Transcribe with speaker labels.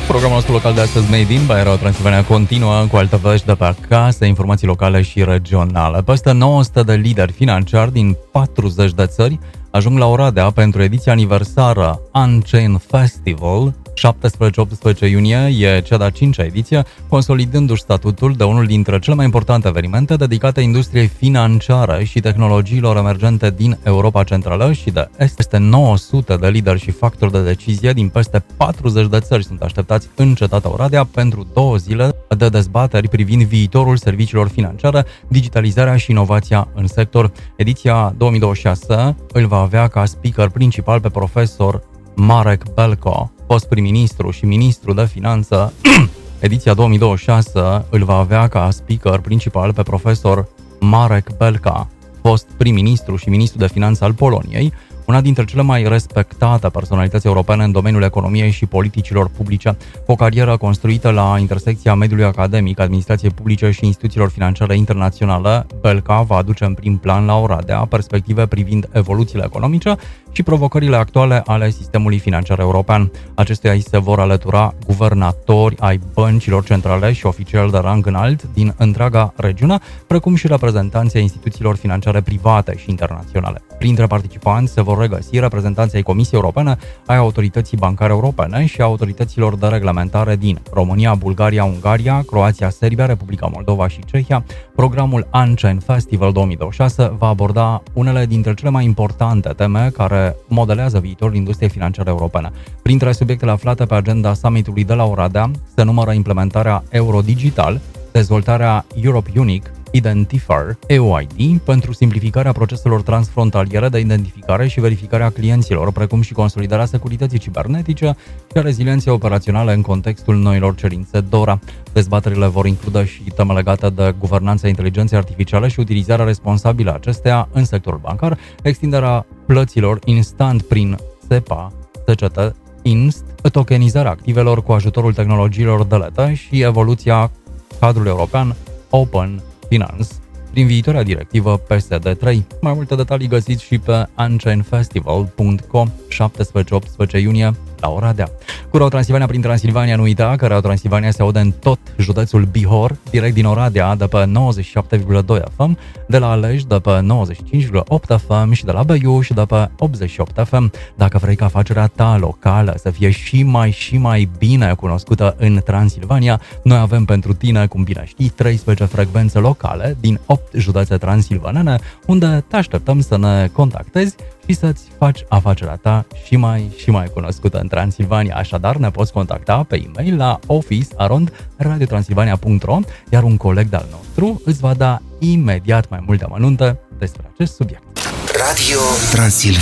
Speaker 1: Programul nostru local de astăzi, Made in by Radio Transilvania, continuă cu alte vești de pe acasă, informații locale și regionale. Peste 900 de lideri financiari din 40 de țări ajung la Oradea pentru ediția aniversară Unchained Festival. 17-18 iunie e cea de-a 5-a ediție, consolidându-și statutul de unul dintre cele mai importante evenimente dedicate industriei financiare și tehnologiilor emergente din Europa Centrală și de Est. Peste 900 de lideri și factori de decizie din peste 40 de țări sunt așteptați în cetatea Oradea pentru 2 zile de dezbateri privind viitorul serviciilor financiare, digitalizarea și inovația în sector. Ediția 2026 îl va avea ca speaker principal pe profesor Marek Belko, fost prim-ministru și ministru de finanță. Ediția 2026 îl va avea ca speaker principal pe profesor Marek Belka, fost prim-ministru și ministru de finanță al Poloniei, una dintre cele mai respectate personalități europene în domeniul economiei și politicilor publice, cu o carieră construită la intersecția mediului academic, administrației publice și instituțiilor financiare internaționale. Belka va aduce în prim plan la Oradea perspective privind evoluțiile economice și provocările actuale ale sistemului financiar european. Acestuia îi se vor alătura guvernatori ai băncilor centrale și oficiali de rang înalt din întreaga regiune, precum și reprezentanții instituțiilor financiare private și internaționale. Printre participanți se vor regăsi reprezentanții ai Comisiei Europene, ai Autorității Bancare Europene și a autorităților de reglementare din România, Bulgaria, Ungaria, Croația, Serbia, Republica Moldova și Cehia. Programul Unchained Festival 2026 va aborda unele dintre cele mai importante teme care modelează viitorul industriei financiare europene. Printre subiectele aflate pe agenda summitului de la Oradea se numără implementarea euro digital, dezvoltarea Europe Unique Identifier, EUID, pentru simplificarea proceselor transfrontaliere de identificare și verificare a clienților, precum și consolidarea securității cibernetice și a rezilienței operaționale în contextul noilor cerințe DORA. Dezbaterile vor include și teme legate de guvernanța inteligenței artificiale și utilizarea responsabilă a acesteia în sectorul bancar, extinderea plăților instant prin SEPA, SCT, INST, tokenizarea activelor cu ajutorul tehnologiilor DLT și evoluția cadrului european Open Finance prin viitoarea directivă PSD3. Mai multe detalii găsiți și pe unchainedfestival.com. 17-18 iunie la Oradea. Cu Radio Transilvania prin Transilvania, nu uita că Radio Transilvania se aude în tot județul Bihor, direct din Oradea de pe 97,2 FM, de la Alej de pe 95,8 FM și de la Beiuș de pe 88 FM. Dacă vrei ca afacerea ta locală să fie și mai bine cunoscută în Transilvania, noi avem pentru tine, cum bine știi, 13 frecvențe locale din 8 județe transilvanene, unde te așteptăm să ne contactezi și să-ți faci afacerea ta și mai cunoscută în Transilvania. Așadar, ne poți contacta pe e-mail la office@radiotransilvania.ro, iar un coleg de-al nostru îți va da imediat mai multe amănunte despre acest subiect.
Speaker 2: Radio Transilvania.